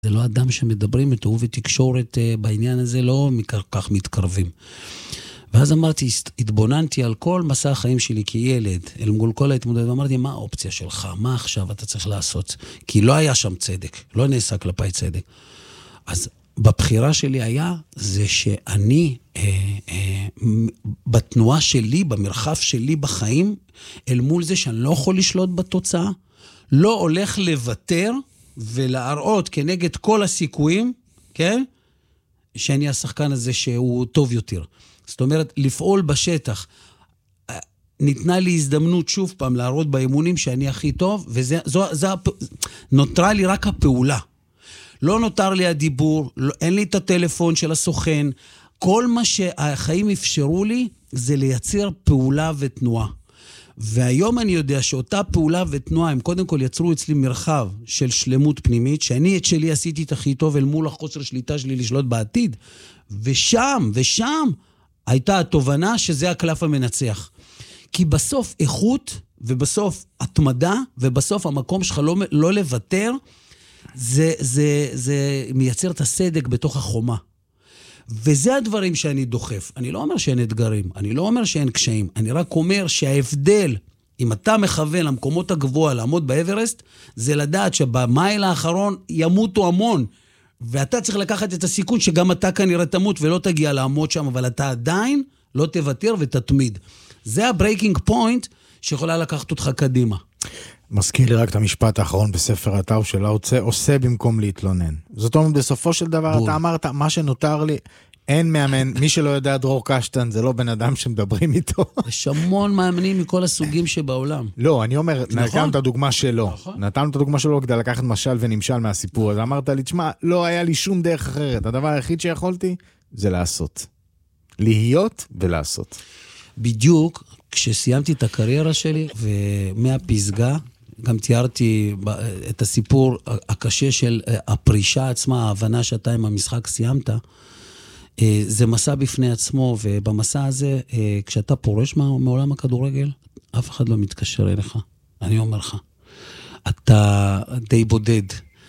זה לא אדם שמדברים איתו, ובתקשורת בעניין הזה לא כך מתקרבים. ואז אמרתי, התבוננתי על כל מסע החיים שלי כילד, אל מול כל ההתמודדות, ואמרתי, מה האופציה שלך? מה עכשיו אתה צריך לעשות? כי לא היה שם צדק, לא נעשה כלפי צדק. אז בבחירה שלי היה, זה שאני, בתנועה שלי, במרחב שלי בחיים, אל מול זה שאני לא יכול לשלוט בתוצאה, לא הולך לוותר ולהראות כנגד כל הסיכויים, כן? שאני השחקן הזה שהוא טוב יותר. זאת אומרת, לפעול בשטח. ניתנה לי הזדמנות שוב פעם להראות באמונים שאני הכי טוב, נותרה לי רק הפעולה. לא נותר לי הדיבור, אין לי את הטלפון של הסוכן. כל מה שהחיים אפשרו לי זה לייצר פעולה ותנועה. והיום אני יודע שאותה פעולה ותנועה, הם קודם כל יצרו אצלי מרחב של שלמות פנימית, שאני את שלי עשיתי את הכי טוב אל מול החוסר שליטה שלי לשלוט בעתיד. ושם הייתה התובנה שזה הקלף המנצח. כי בסוף איכות, ובסוף התמדה, ובסוף המקום שלך לא לוותר, זה מייצר את הסדק בתוך החומה. וזה הדברים שאני דוחף. אני לא אומר שאין אתגרים, אני לא אומר שאין קשיים, אני רק אומר שההבדל, אם אתה מכוון למקומות הגבוה לעמוד באברסט, זה לדעת שבמייל האחרון ימותו המון, ואתה צריך לקחת את הסיכון שגם אתה כנראה תמות ולא תגיע לעמוד שם, אבל אתה עדיין לא תוותר ותתמיד. זה הברייקינג פוינט שיכולה לקחת אותך קדימה. מזכיר לי רק את המשפט האחרון בספר התאו של האוצה, עושה במקום להתלונן. זאת אומרת, בסופו של דבר אתה אמרת, מה שנותר לי, אין מאמן, מי שלא יודע דרור קשטן, זה לא בן אדם שמדברים איתו. יש המון מאמנים מכל הסוגים שבעולם. לא, אני אומר, נתנו את הדוגמה שלו. נתנו את הדוגמה שלו כדי לקחת משל ונמשל מהסיפור. אז אמרת לי, תשמע, לא היה לי שום דרך אחרת. הדבר היחיד שיכולתי, זה לעשות. להיות ולעשות. בדיוק, כשסיימתי את הקריירה שלי, ומהפסגה, גם תיארתי את הסיפור הקשה של הפרישה עצמה, ההבנה שאתה עם המשחק סיימת, זה מסע בפני עצמו, ובמסע הזה, כשאתה פורש מעולם הכדורגל, אף אחד לא מתקשר אליך, אני אומר לך. אתה די בודד,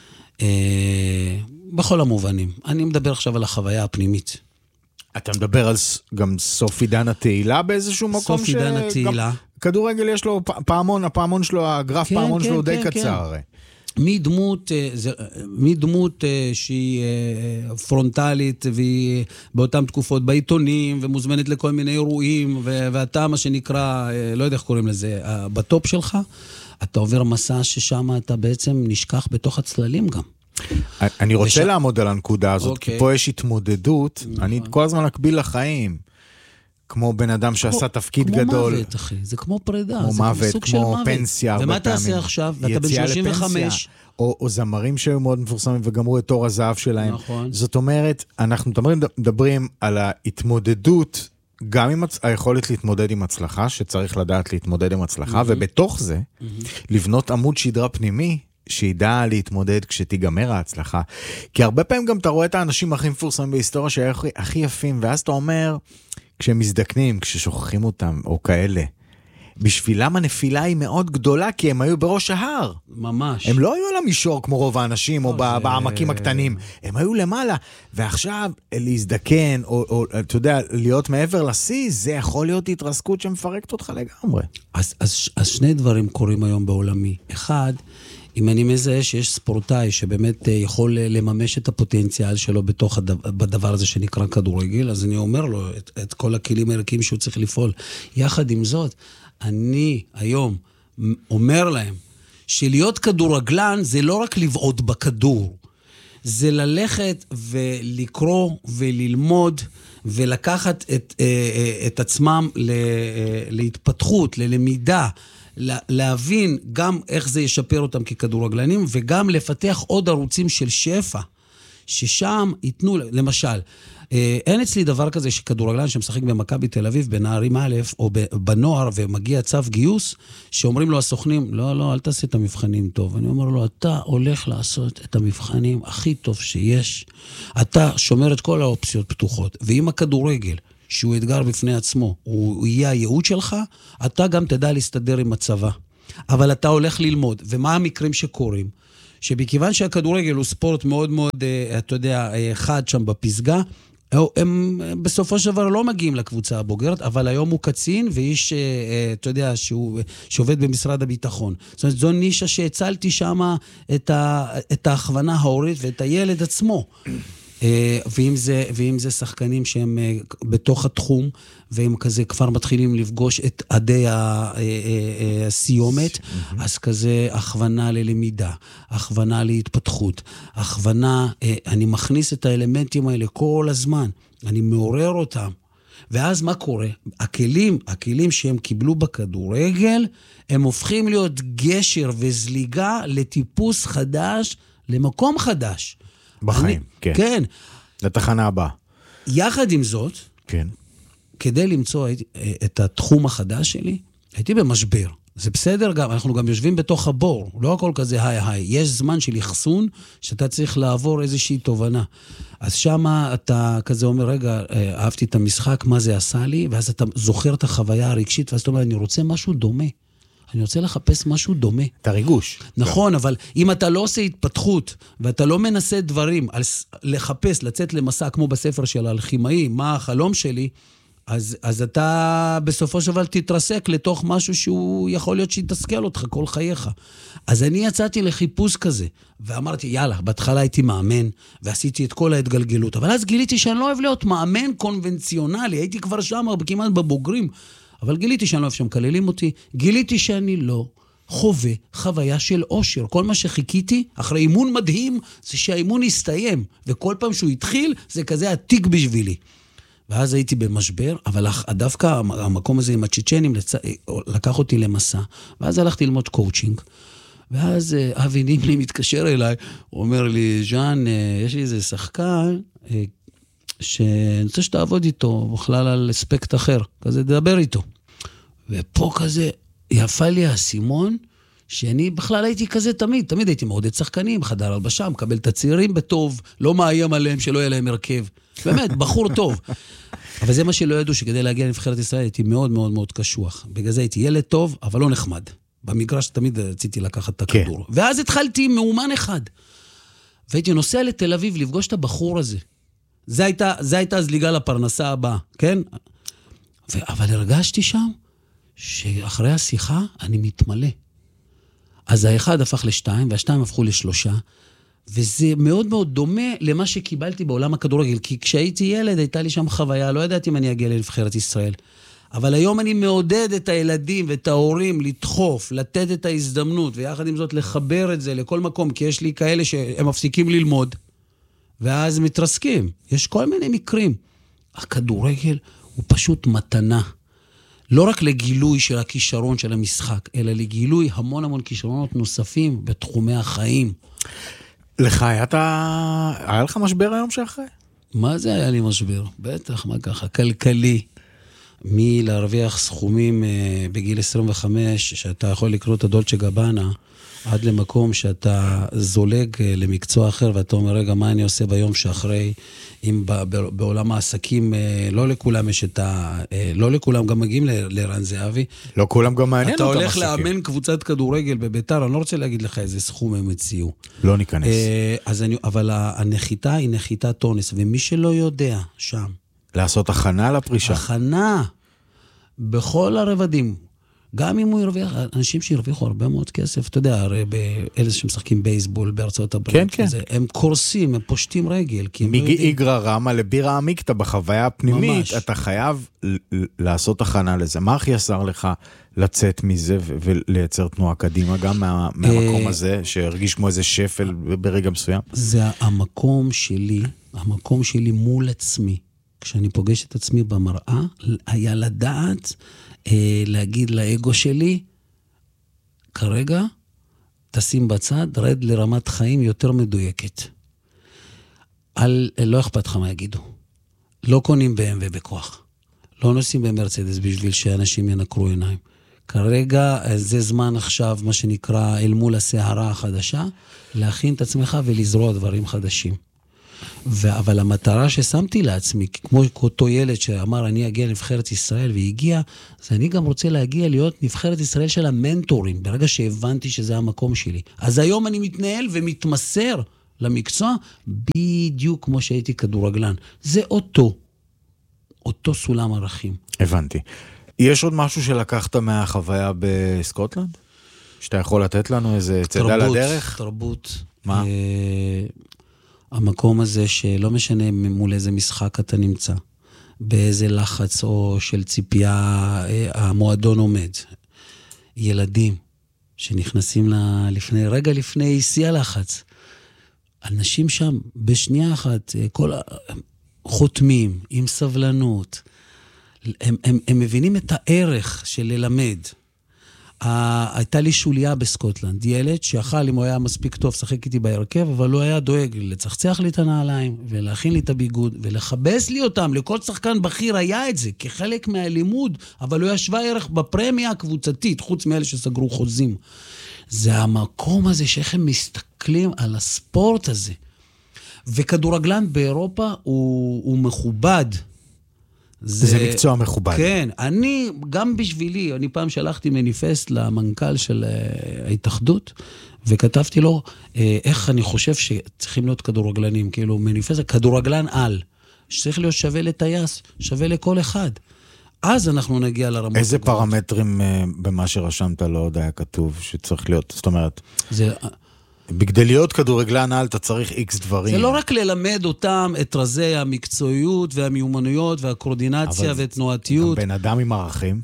בכל המובנים. אני מדבר עכשיו על החוויה הפנימית. אתה מדבר על גם סוף עידן התהילה באיזשהו מקום? סוף עידן התהילה. כדורגל יש לו פעמון, הפעמון שלו, הגרף פעמון שלו די קצר. מדמות שהיא פרונטלית, והיא באותן תקופות בעיתונים, ומוזמנת לכל מיני אירועים, ואתה מה שנקרא, לא יודע איך קוראים לזה, בטופ שלך, אתה עובר מסע ששם אתה בעצם נשכח בתוך הצללים גם. אני רוצה לעמוד על הנקודה הזאת, כי פה יש התמודדות, אני כל הזמן אקביל לחיים, כמו בן אדם שעשה תפקיד גדול. כמו מוות, אחי, זה כמו פרידה, כמו מוות, כמו פנסיה. ומה תעשה עכשיו? ואתה בן 35. או זמרים שהיו מאוד מפורסמים וגמרו את תור הזהב שלהם. זאת אומרת, אנחנו מדברים על ההתמודדות, גם עם היכולת להתמודד עם הצלחה, שצריך לדעת להתמודד עם הצלחה, ובתוך זה, לבנות עמוד שדרה פנימי, שידע להתמודד כשתיגמר ההצלחה. כי הרבה פעמים גם אתה רואה את האנשים הכי מפורסמים בהיסטוריה שהיו הכי יפים, ואז אתה אומר, כשהם מזדקנים, כששוכחים אותם, או כאלה, בשבילם הנפילה היא מאוד גדולה, כי הם היו בראש ההר. ממש. הם לא היו על המישור כמו רוב האנשים, או בעמקים הקטנים. הם היו למעלה. ועכשיו, להזדקן, או אתה יודע, להיות מעבר לשיא, זה יכול להיות התרסקות שמפרקת אותך לגמרי. אז שני דברים קורים היום בעולמי. אחד, אם אני מזהה שיש ספורטאי שבאמת יכול לממש את הפוטנציאל שלו בדבר הזה שנקרא כדורגל, אז אני אומר לו את כל הכלים הערכיים שהוא צריך לפעול. יחד עם זאת, אני היום אומר להם שלהיות כדורגלן זה לא רק לבעוט בכדור, זה ללכת ולקרוא וללמוד ולקחת את עצמם להתפתחות, ללמידה, להבין גם איך זה ישפר אותם ככדורגלנים, וגם לפתח עוד ערוצים של שפע, ששם ייתנו, למשל, אין אצלי דבר כזה שכדורגלן שמשחק במכבי תל אביב, בנערים א' או בנוער, ומגיע צו גיוס, שאומרים לו הסוכנים, לא, אל תעשה את המבחנים טוב. אני אומר לו, אתה הולך לעשות את המבחנים הכי טוב שיש, אתה שומר את כל האופציות פתוחות, ואם הכדורגל, שהוא אתגר בפני עצמו, הוא יהיה הייעוד שלך, אתה גם תדע להסתדר עם הצבא. אבל אתה הולך ללמוד, ומה המקרים שקורים? שבכיוון שהכדורגל הוא ספורט מאוד מאוד, אתה יודע, חד שם בפסגה, הם בסופו של דבר לא מגיעים לקבוצה הבוגרת, אבל היום הוא קצין ואיש, אתה יודע, שעובד במשרד הביטחון. זאת אומרת, זו נישה שהצלתי שם את ההכוונה ההורית ואת הילד עצמו. ואם זה שחקנים שהם בתוך התחום, והם כזה כבר מתחילים לפגוש את עדי הסיומת, אז כזה הכוונה ללמידה, הכוונה להתפתחות, הכוונה, אני מכניס את האלמנטים האלה כל הזמן, אני מעורר אותם, ואז מה קורה? הכלים שהם קיבלו בכדורגל, הם הופכים להיות גשר וזליגה לטיפוס חדש, למקום חדש. בחיים, כן. כן. לתחנה הבאה. יחד עם זאת, כן. כדי למצוא את התחום החדש שלי, הייתי במשבר. זה בסדר גם, אנחנו גם יושבים בתוך הבור, לא הכל כזה היי. יש זמן של יחסון, שאתה צריך לעבור איזושהי תובנה. אז שמה אתה כזה אומר, רגע, אהבתי את המשחק, מה זה עשה לי? ואז אתה זוכר את החוויה הרגשית, ואז אתה אומר, אני רוצה משהו דומה. אני רוצה לחפש משהו דומה. את הריגוש. נכון, אבל אם אתה לא עושה התפתחות, ואתה לא מנסה דברים, לחפש, לצאת למסע, כמו בספר של האלכימאי, מה החלום שלי, אז אתה בסופו של דבר תתרסק לתוך משהו שהוא יכול להיות שיתסכל אותך כל חייך. אז אני יצאתי לחיפוש כזה, ואמרתי, יאללה, בהתחלה הייתי מאמן, ועשיתי את כל ההתגלגלות, אבל אז גיליתי שאני לא אוהב להיות מאמן קונבנציונלי, הייתי כבר שם כמעט בבוגרים, אבל גיליתי שאני לא אוהב שמקללים אותי, גיליתי שאני לא חווה חוויה של אושר. כל מה שחיכיתי, אחרי אימון מדהים, זה שהאימון יסתיים, וכל פעם שהוא התחיל, זה כזה עתיק בשבילי. ואז הייתי במשבר, אבל דווקא המקום הזה עם הצ'צ'נים לקח אותי למסע, ואז הלכתי ללמוד קואוצ'ינג, ואז אבי נימלי מתקשר אליי, הוא אומר לי, ז'אן, יש לי איזה שחקן, שאני רוצה שתעבוד איתו, בכלל על אספקט אחר, כזה תדבר איתו. ופה כזה יפה לי הסימון, שאני בכלל הייתי כזה תמיד הייתי מעודד שחקנים, חדר הלבשה, מקבל את הצעירים בטוב, לא מאיים עליהם שלא יהיה להם הרכב. באמת, בחור טוב. אבל זה מה שלא ידעו, שכדי להגיע לנבחרת ישראל הייתי מאוד מאוד מאוד קשוח. בגלל זה הייתי ילד טוב, אבל לא נחמד. במגרש תמיד רציתי לקחת את הכדור. ואז התחלתי מאומן אחד. והייתי נוסע לתל אביב לפגוש את הבחור הזה. זה הייתה הזליגה לפרנסה הבאה, כן? אבל הרגשתי שם שאחרי השיחה אני מתמלא. אז האחד הפך לשתיים, והשתיים הפכו לשלושה, וזה מאוד מאוד דומה למה שקיבלתי בעולם הכדורגל, כי כשהייתי ילד הייתה לי שם חוויה, לא ידעתי אם אני אגיע לנבחרת ישראל, אבל היום אני מעודד את הילדים ואת ההורים לדחוף, לתת את ההזדמנות, ויחד עם זאת לחבר את זה לכל מקום, כי יש לי כאלה שהם מפסיקים ללמוד, ואז מתרסקים. יש כל מיני מקרים. הכדורגל הוא פשוט מתנה. לא רק לגילוי של הכישרון של המשחק, אלא לגילוי המון כישרונות נוספים בתחומי החיים. לך היה לך משבר היום שאחרי? מה זה היה לי משבר? בטח, מה ככה? כלכלי. מלהרוויח סכומים בגיל 25, שאתה יכול לקרוא את הדולצ'ה גבאנה, עד למקום שאתה זולג למקצוע אחר, ואתה אומר, רגע, מה אני עושה ביום שאחרי, אם בעולם העסקים, לא לכולם יש את לא לכולם גם מגיעים לרן זהבי. לא כולם גם מעניין אותם אתה עסקים. הולך לאמן קבוצת כדורגל בביתר, אני לא רוצה להגיד לך איזה סכום הם הציעו. לא ניכנס. אבל הנחיתה היא נחיתת אונס, ומי שלא יודע שם. לעשות הכנה לפרישה. הכנה, בכל הרבדים. גם אם הוא ירוויח, אנשים שירוויחו הרבה מאוד כסף, אתה יודע, הרי אלה שמשחקים בייסבול בארצות הברית, כן. הם קורסים, הם פושטים רגל. מאיגרא רמא לבירה עמיקתא בחוויה הפנימית, אתה חייב לעשות הכנה לזה. מה הכי עזר לך לצאת מזה ולייצר תנועה קדימה, גם מהמקום הזה, שהרגיש כמו איזה שפל ברגע מסוים? זה המקום שלי מול עצמי. כשאני פוגש את עצמי במראה, היה לדעת להגיד לאגו שלי, כרגע תשים בצד, רד לרמת חיים יותר מדויקת. לא אכפת לך מה יגידו. לא קונים BMW בכוח. לא נוסעים במרצדס בשביל שאנשים ינקרו עיניים. כרגע זה זמן עכשיו, מה שנקרא, אל מול הסערה החדשה, להכין את עצמך ולזרוע דברים חדשים. אבל המטרה ששמתי לעצמי, כמו אותו ילד שאמר, אני אגיע לנבחרת ישראל והגיע, אז אני גם רוצה להגיע להיות נבחרת ישראל של המנטורים, ברגע שהבנתי שזה המקום שלי. אז היום אני מתנהל ומתמסר למקצוע, בדיוק כמו שהייתי כדורגלן. זה אותו סולם ערכים. הבנתי. יש עוד משהו שלקחת מהחוויה בסקוטלנד? שאתה יכול לתת לנו איזה צדה לדרך? תרבות. מה? המקום הזה שלא משנה מול איזה משחק אתה נמצא, באיזה לחץ או של ציפייה המועדון עומד. ילדים שנכנסים רגע לפני שיא הלחץ. אנשים שם בשנייה אחת, חותמים עם סבלנות. הם מבינים את הערך של ללמד. הייתה לי שוליה בסקוטלנד, ילד שיכל, אם הוא היה מספיק טוב, שחק איתי בהרכב, אבל לא היה דואג לצחצח לי את הנעליים, ולהכין לי את הביגוד, ולחבס לי אותם. לכל שחקן בכיר היה את זה, כחלק מהלימוד, אבל לא ישבה ערך בפרמיה הקבוצתית, חוץ מאלה שסגרו חוזים. זה המקום הזה שאיך הם מסתכלים על הספורט הזה. וכדורגלן באירופה הוא מכובד. זה מקצוע מכובד. כן, גם בשבילי, אני פעם שלחתי מניפסט למנכ"ל של ההתאחדות, וכתבתי לו איך אני חושב שצריכים להיות כדורגלנים, כאילו מניפסט, כדורגלן על, שצריך להיות שווה לטייס, שווה לכל אחד. אז אנחנו נגיע לרמות. איזה פרמטרים במה שרשמת לא עוד היה כתוב שצריך להיות, זאת אומרת, בגדי להיות כדורגלן על, אתה צריך איקס דברים. זה לא רק ללמד אותם את רזי המקצועיות והמיומנויות והקורדינציה ותנועתיות. בן אדם עם ערכים.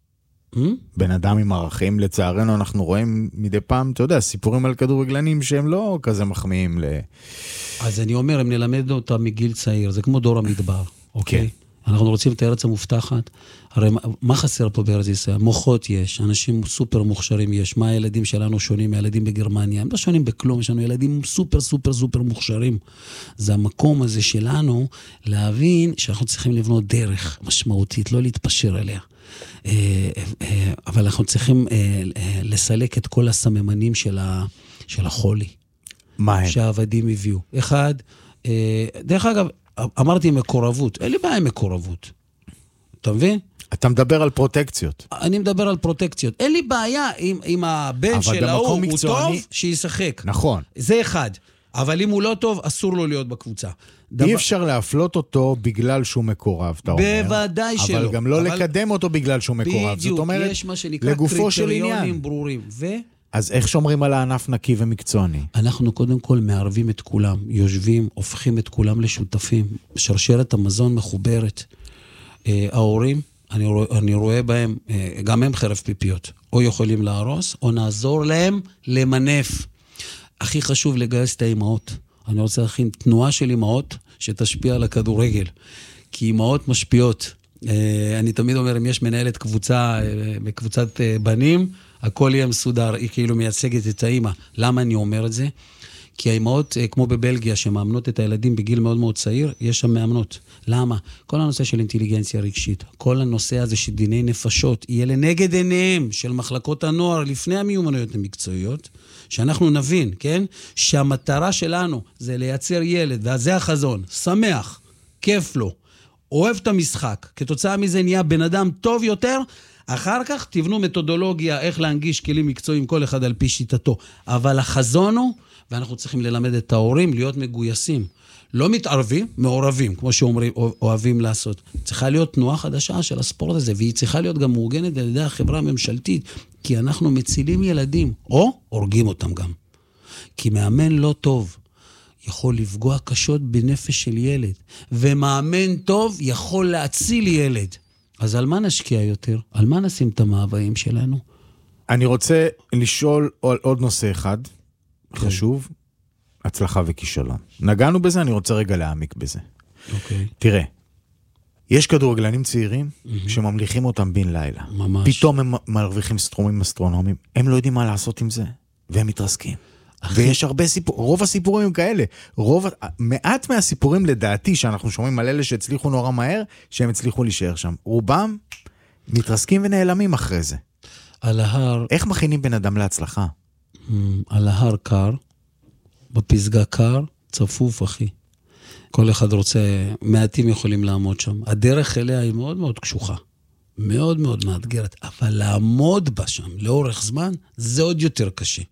בן אדם עם ערכים, לצערנו אנחנו רואים מדי פעם, אתה יודע, סיפורים על כדורגלנים שהם לא כזה מחמיאים אז אני אומר, אם נלמד אותם מגיל צעיר, זה כמו דור המדבר, אוקיי? אנחנו רוצים את הארץ המובטחת, הרי מה חסר פה בארץ ישראל? מוחות יש, אנשים סופר מוכשרים יש, מה הילדים שלנו שונים מהילדים בגרמניה? הם לא שונים בכלום, יש לנו ילדים סופר סופר סופר מוכשרים. זה המקום הזה שלנו להבין שאנחנו צריכים לבנות דרך משמעותית, לא להתפשר אליה. אבל אנחנו צריכים לסלק את כל הסממנים של החולי. מה הם? שהעבדים הביאו. אחד, דרך אגב, אמרתי מקורבות, אין לי בעיה עם מקורבות. אתה מבין? אתה מדבר על פרוטקציות. אני מדבר על פרוטקציות. אין לי בעיה אם הבן של ההוא הוא טוב, שישחק. נכון. זה אחד. אבל אם הוא לא טוב, אסור לו להיות בקבוצה. אי אפשר להפלות אותו בגלל שהוא מקורב, אתה אומר. בוודאי שלא. אבל גם לא לקדם אותו בגלל שהוא מקורב. זאת אומרת, יש מה שנקרא קריטריונים ברורים. אז איך שומרים על הענף נקי ומקצועני? אנחנו קודם כל מערבים את כולם, יושבים, הופכים את כולם לשותפים, שרשרת המזון מחוברת. ההורים, אני רואה בהם, גם הם חרב פיפיות, או יכולים להרוס, או נעזור להם למנף. הכי חשוב לגייס את האימהות. אני רוצה להכין תנועה של אימהות שתשפיע על הכדורגל, כי אימהות משפיעות. אני תמיד אומר, אם יש מנהלת בקבוצת בנים, הכל יהיה מסודר, היא כאילו מייצגת את האמא. למה אני אומר את זה? כי האמהות, כמו בבלגיה, שמאמנות את הילדים בגיל מאוד מאוד צעיר, יש שם מאמנות. למה? כל הנושא של אינטליגנציה רגשית, כל הנושא הזה של דיני נפשות, יהיה לנגד עיניהם של מחלקות הנוער לפני המיומנויות המקצועיות, שאנחנו נבין, כן? שהמטרה שלנו זה לייצר ילד, וזה החזון, שמח, כיף לו, אוהב את המשחק, כתוצאה מזה נהיה בן אדם טוב יותר, אחר כך תבנו מתודולוגיה איך להנגיש כלים מקצועיים כל אחד על פי שיטתו. אבל החזון הוא, ואנחנו צריכים ללמד את ההורים להיות מגויסים. לא מתערבים, מעורבים, כמו שאומרים, אוהבים לעשות. צריכה להיות תנועה חדשה של הספורט הזה, והיא צריכה להיות גם מאורגנת על ידי החברה הממשלתית, כי אנחנו מצילים ילדים, או הורגים אותם גם. כי מאמן לא טוב יכול לפגוע קשות בנפש של ילד, ומאמן טוב יכול להציל ילד. אז על מה נשקיע יותר? על מה נשים את המאוויים שלנו? אני רוצה לשאול על עוד נושא אחד, חשוב, הצלחה וכישלון. נגענו בזה, אני רוצה רגע להעמיק בזה. אוקיי. תראה, יש כדורגלנים צעירים שממליכים אותם בין לילה. ממש. פתאום הם מרוויחים סטרומים אסטרונומיים, הם לא יודעים מה לעשות עם זה, והם מתרסקים. ויש הרבה סיפורים, רוב הסיפורים הם כאלה, מעט מהסיפורים לדעתי שאנחנו שומעים על אלה שהצליחו נורא מהר, שהם הצליחו להישאר שם. רובם מתרסקים ונעלמים אחרי זה. על ההר... איך מכינים בן אדם להצלחה? על ההר קר, בפסגה קר, צפוף אחי. כל אחד רוצה, מעטים יכולים לעמוד שם. הדרך אליה היא מאוד מאוד קשוחה. מאוד מאוד מאתגרת. אבל לעמוד בה שם לאורך זמן, זה עוד יותר קשה.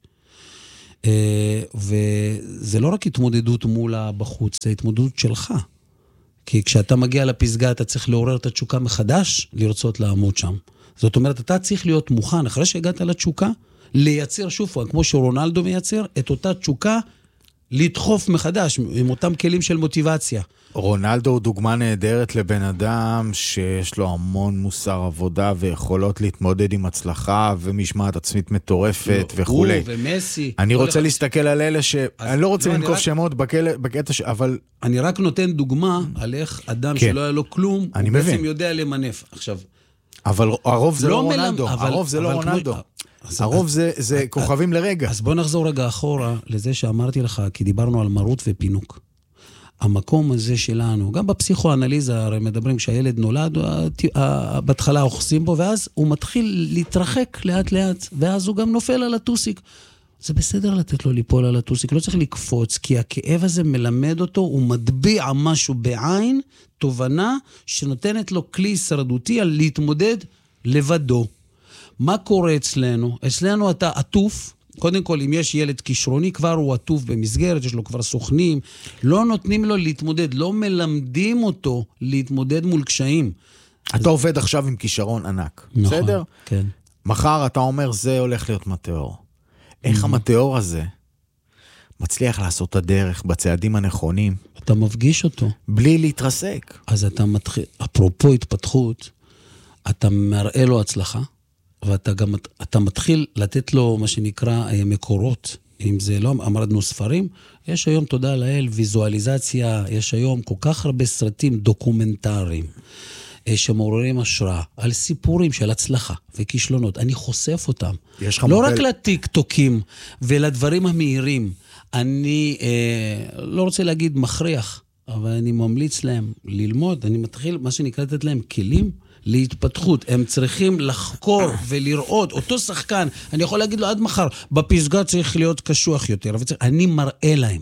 וזה לא רק התמודדות מול בחוץ, זה התמודדות שלך. כי כשאתה מגיע לפסגה, אתה צריך לעורר את התשוקה מחדש, לרצות לעמוד שם. זאת אומרת, אתה צריך להיות מוכן, אחרי שהגעת לתשוקה, לייצר שוב, כמו שרונלדו מייצר, את אותה תשוקה, לדחוף מחדש, עם אותם כלים של מוטיבציה. רונלדו הוא דוגמה נהדרת לבן אדם שיש לו המון מוסר עבודה ויכולות להתמודד עם הצלחה ומשמעת עצמית מטורפת וכו'. הוא ומסי. אני רוצה להסתכל על אלה אני לא רוצה לנקוב שמות בקטע אבל... אני רק נותן דוגמה על איך אדם שלא היה לו כלום, הוא בעצם יודע למנף. עכשיו... אבל הרוב זה לא רונלדו. הרוב זה לא רונלדו. הרוב זה כוכבים לרגע. אז בוא נחזור רגע אחורה לזה שאמרתי לך, כי דיברנו על מרות ופינוק. המקום הזה שלנו, גם בפסיכואנליזה, הרי מדברים שהילד נולד, בהתחלה אוחזים בו, ואז הוא מתחיל להתרחק לאט לאט, ואז הוא גם נופל על הטוסיק. זה בסדר לתת לו ליפול על הטוסיק, לא צריך לקפוץ, כי הכאב הזה מלמד אותו, הוא מטביע משהו בעין, תובנה שנותנת לו כלי שרדותי על להתמודד לבדו. מה קורה אצלנו? אצלנו אתה עטוף, קודם כל, אם יש ילד כישרוני, כבר הוא עטוף במסגרת, יש לו כבר סוכנים, לא נותנים לו להתמודד, לא מלמדים אותו להתמודד מול קשיים. אתה עובד עכשיו עם כישרון ענק, נכון, בסדר? כן. מחר אתה אומר, זה הולך להיות מטאור. איך המטאור הזה מצליח לעשות את הדרך בצעדים הנכונים? אתה מפגיש אותו. בלי להתרסק. אז אתה מתחיל, אפרופו התפתחות, אתה מראה לו הצלחה, ואתה גם, אתה מתחיל לתת לו מה שנקרא מקורות, אם זה לא אמרנו ספרים, יש היום תודה לאל, ויזואליזציה, יש היום כל כך הרבה סרטים דוקומנטריים, שמעוררים השראה, על סיפורים של הצלחה וכישלונות, אני חושף אותם. לא רק לטיק-טוקים ולדברים המהירים, אני לא רוצה להגיד מכריח, אבל אני ממליץ להם ללמוד, אני מתחיל מה שנקרא לתת להם כלים, להתפתחות, הם צריכים לחקור ולראות, אותו שחקן, אני יכול להגיד לו עד מחר, בפסגה צריך להיות קשוח יותר, אני מראה להם,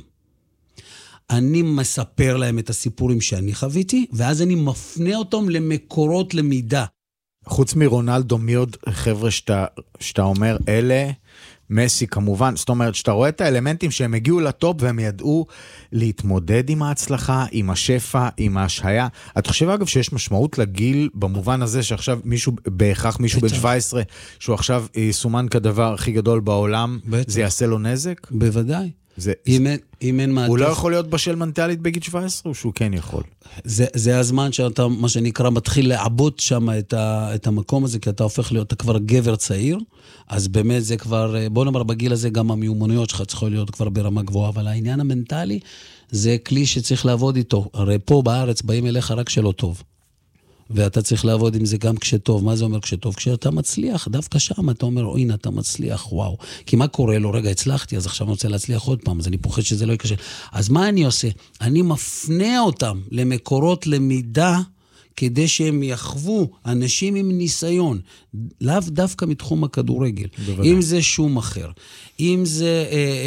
אני מספר להם את הסיפורים שאני חוויתי, ואז אני מפנה אותם למקורות למידה. חוץ מרונלדו, מי עוד חבר'ה שאתה אומר, אלה, מסי כמובן, זאת אומרת, שאתה רואה את האלמנטים שהם הגיעו לטופ, והם ידעו להתמודד עם ההצלחה, עם השפע, עם ההשהיה. את חושב אגב שיש משמעות לגיל, במובן הזה שעכשיו בהכרח מישהו בן 17, שהוא עכשיו סומן כדבר הכי גדול בעולם, זה יעשה לו נזק? בוודאי. אם אין מעטף. הוא לא יכול להיות בשל מנטלית בגיל 17, או שהוא כן יכול? זה הזמן שאתה, מה שנקרא, מתחיל לעבוד שם את המקום הזה, כי אתה הופך להיות, אתה כבר גבר צעיר, אז באמת זה כבר, בוא נאמר, בגיל הזה גם המיומנויות שלך צריכות להיות כבר ברמה גבוהה, אבל העניין המנטלי זה כלי שצריך לעבוד איתו. הרי פה בארץ באים אליך רק שלא טוב. ואתה צריך לעבוד עם זה גם כשטוב. מה זה אומר כשטוב? כשאתה מצליח, דווקא שם אתה אומר, הנה אתה מצליח, וואו. כי מה קורה לו? רגע, הצלחתי, אז עכשיו אני רוצה להצליח עוד פעם, אז אני פוחד שזה לא יקשה. אז מה אני עושה? אני מפנה אותם למקורות למידה, כדי שהם יחוו אנשים עם ניסיון, לאו דווקא מתחום הכדורגל. בוודאי. אם זה שום אחר. אם זה,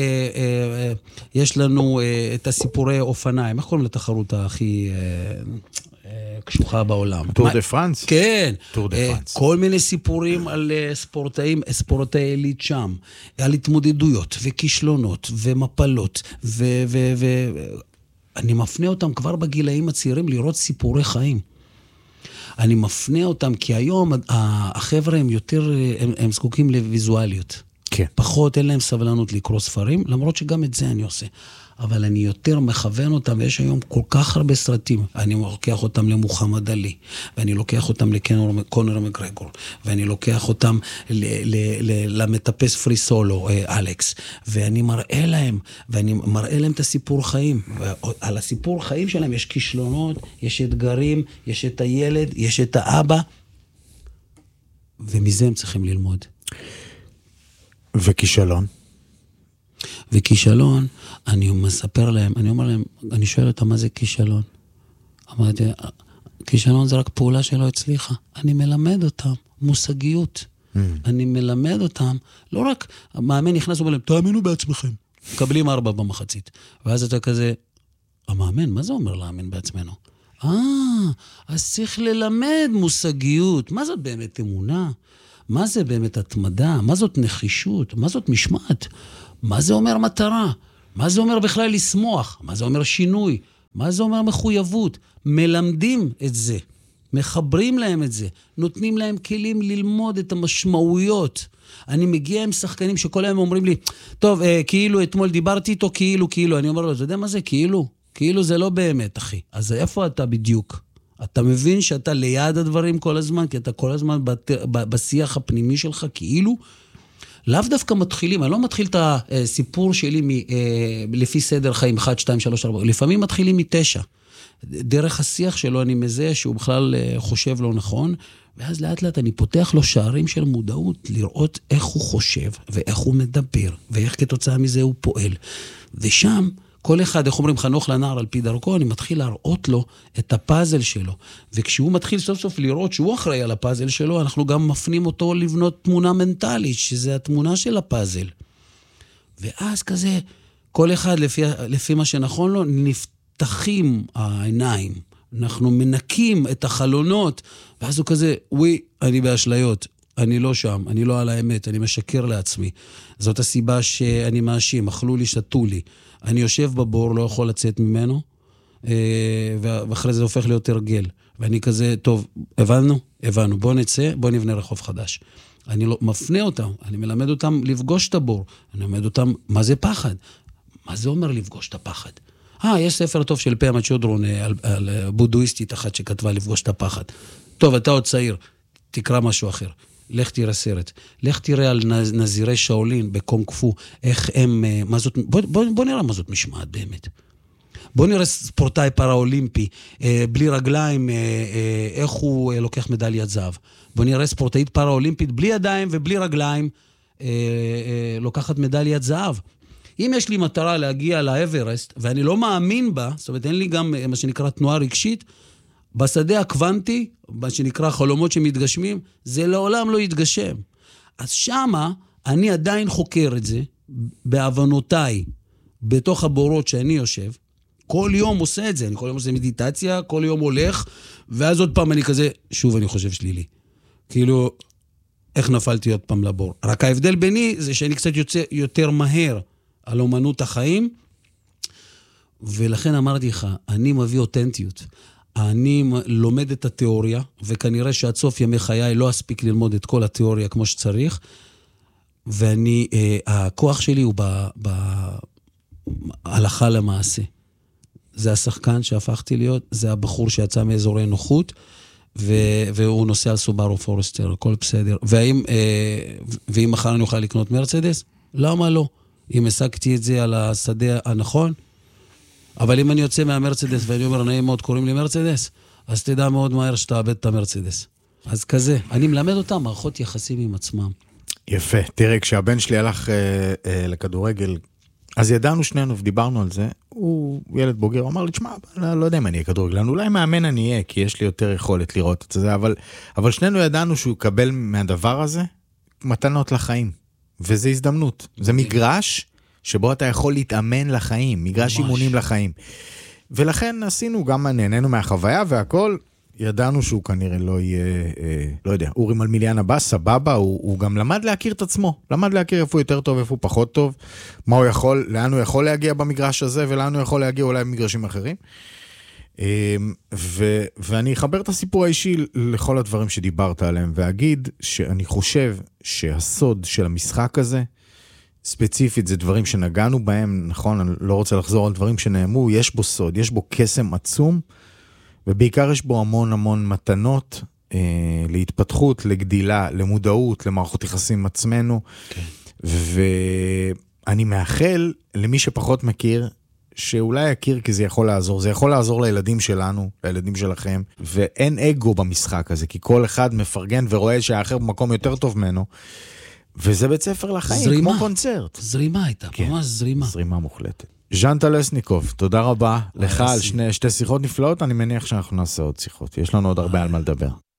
יש לנו את הסיפורי אופניים. איך קוראים לתחרות הכי קשוחה בעולם? טור דה פרנס? כן. טור דה פרנס. כל מיני סיפורים על ספורטאי עילית שם, על התמודדויות וכישלונות ומפלות, אני מפנה אותם כבר בגילאים הצעירים לראות סיפורי חיים. אני מפנה אותם, כי היום החבר'ה הם יותר, הם זקוקים לוויזואליות. כן. פחות, אין להם סבלנות לקרוא ספרים, למרות שגם את זה אני עושה. אבל אני יותר מכוון אותם, ויש היום כל כך הרבה סרטים. אני לוקח אותם למוחמד עלי, ואני לוקח אותם לקונר מקגרגור, ואני לוקח אותם למטפס פרי סולו, אלכס, ואני מראה להם את הסיפור חיים. ועל הסיפור חיים שלהם יש כישלונות, יש אתגרים, יש את הילד, יש את האבא, ומזה הם צריכים ללמוד. וכישלון? וכישלון, אני מספר להם, אני אומר להם, אני שואל אותם מה זה כישלון. אמרתי, כישלון זה רק פעולה שלא הצליחה. אני מלמד אותם מושגיות. אני מלמד אותם, לא רק, המאמן נכנס ואומר להם, תאמינו בעצמכם. מקבלים 4 במחצית. ואז אתה כזה, המאמן, מה זה אומר לאמן בעצמנו? אז צריך ללמד מושגיות. מה זאת באמת אמונה? מה זה באמת התמדה? מה זאת נחישות? מה זאת משמעת? מה זה אומר מטרה? מה זה אומר בכלל לשמוח? מה זה אומר שינוי? מה זה אומר מחויבות? מלמדים את זה. מחברים להם את זה. נותנים להם כלים ללמוד את המשמעויות. אני מגיע עם שחקנים שכל היום אומרים לי, טוב, כאילו אתמול דיברתי איתו, כאילו. אני אומר לו, אתה יודע מה זה? כאילו זה לא באמת, אחי. אז איפה אתה בדיוק? אתה מבין שאתה ליד הדברים כל הזמן, כי אתה כל הזמן בשיח הפנימי שלך, כאילו, לאו דווקא מתחילים, אני לא מתחיל את הסיפור שלי לפי סדר חיים, 1, 2, 3, 4, לפעמים מתחילים 9. דרך השיח שלו אני מזהה שהוא בכלל חושב לא נכון, ואז לאט לאט אני פותח לו שערים של מודעות, לראות איך הוא חושב, ואיך הוא מדבר, ואיך כתוצאה מזה הוא פועל. ושם, כל אחד, איך אומרים, חנוך לנער על פי דרכו, אני מתחיל להראות לו את הפאזל שלו. וכשהוא מתחיל סוף סוף לראות שהוא אחראי על הפאזל שלו, אנחנו גם מפנים אותו לבנות תמונה מנטלית, שזה התמונה של הפאזל. ואז כזה, כל אחד לפי מה שנכון לו, נפתחים העיניים. אנחנו מנקים את החלונות, ואז הוא כזה, אני באשליות. אני לא שם, אני לא על האמת, אני משקר לעצמי. זאת הסיבה שאני מאשים, אכלו לי, שתו לי. אני יושב בבור, לא יכול לצאת ממנו, ואחרי זה הופך להיות הרגל. ואני כזה, טוב, הבנו, בוא נצא, בוא נבנה רחוב חדש. אני לא, מפנה אותם, אני מלמד אותם לפגוש את הבור. אני מלמד אותם, מה זה פחד? מה זה אומר לפגוש את הפחד? יש ספר טוב של פמה צ'ודרון, על בודהיסטית אחת שכתבה לפגוש את הפחד. טוב, אתה עוד צעיר, תקרא משהו אחר. לך תראה סרט. לך תראה על נזירי שאולין בקונג פו, איך הם, מה זאת, בוא נראה מה זאת משמעת באמת. בוא נראה ספורטאי פראולימפי, בלי רגליים, איך הוא לוקח מדליית זהב. בוא נראה ספורטאית פראולימפית, בלי ידיים ובלי רגליים, לוקחת מדליית זהב. אם יש לי מטרה להגיע לאברסט, ואני לא מאמין בה, זאת אומרת, אין לי גם מה שנקרא תנועה רגשית, בשדה הקוונטי, מה שנקרא חלומות שמתגשמים, זה לעולם לא יתגשם. אז שמה אני עדיין חוקר את זה, בהבנותיי, בתוך הבורות שאני יושב, כל יום עושה את זה, אני כל יום עושה מדיטציה, כל יום הולך, ואז עוד פעם אני כזה, שוב אני חושב שלילי. כאילו, איך נפלתי עוד פעם לבור? רק ההבדל ביני זה שאני קצת יוצא יותר מהר על אומנות החיים, ולכן אמרתי לך, אני מביא אותנטיות. אני לומד את התיאוריה, וכנראה שעד סוף ימי חיי לא אספיק ללמוד את כל התיאוריה כמו שצריך, ואני, הכוח שלי הוא בהלכה למעשה. זה השחקן שהפכתי להיות, זה הבחור שיצא מאזורי נוחות, והוא נוסע על סובארו פורסטר, הכל בסדר. ואם מחר אני אוכל לקנות מרצדס, למה לא? אם השגתי את זה על השדה הנכון, אבל אם אני יוצא מהמרצדס ואני אומר, נעים מאוד, קוראים לי מרצדס, אז תדע מאוד מהר שתאבד את המרצדס. אז כזה, אני מלמד אותם מערכות יחסים עם עצמם. יפה, תראה, כשהבן שלי הלך לכדורגל, אז ידענו שנינו ודיברנו על זה, הוא ילד בוגר, הוא אמר לי, תשמע, לא יודע אם אני אהיה כדורגלן, אולי מאמן אני אהיה, כי יש לי יותר יכולת לראות את זה, אבל שנינו ידענו שהוא יקבל מהדבר הזה מתנות לחיים, וזה הזדמנות, זה מגרש שבו אתה יכול להתאמן לחיים, מגרש אימונים לחיים. ולכן עשינו, גם נהנינו מהחוויה והכל, ידענו שהוא כנראה לא יהיה, לא יודע, אורי מלמיליאן הבא, סבבה, הוא גם למד להכיר את עצמו, למד להכיר איפה הוא יותר טוב, איפה הוא פחות טוב, מה הוא יכול, לאן הוא יכול להגיע במגרש הזה, ולאן הוא יכול להגיע אולי במגרשים אחרים. ואני אחבר את הסיפור האישי לכל הדברים שדיברת עליהם, ואגיד שאני חושב שהסוד של המשחק הזה, ספציפית, זה דברים שנגענו בהם, נכון, אני לא רוצה לחזור על דברים שנאמרו, יש בו סוד, יש בו קסם עצום, ובעיקר יש בו המון המון מתנות להתפתחות, לגדילה, למודעות, למערכות יחסים עם עצמנו, ואני מאחל למי שפחות מכיר, שאולי יכיר כי זה יכול לעזור, זה יכול לעזור לילדים שלנו, לילדים שלכם, ואין אגו במשחק הזה, כי כל אחד מפרגן ורואה שהאחר במקום יותר טוב ממנו, וזה בית ספר לחיים, זרימה, כמו קונצרט. זרימה הייתה, כן, ממש זרימה. זרימה מוחלטת. ז'אן טלסניקוב, תודה רבה לך על שתי שיחות נפלאות, אני מניח שאנחנו נעשה עוד שיחות, יש לנו עוד הרבה על מה לדבר.